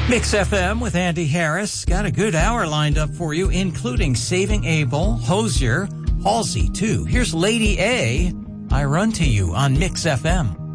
Mix FM with Andy Harris. Got a good hour lined up for you, including Saving Abel, Hozier, Halsey, too. Here's Lady A, I Run to You on Mix FM.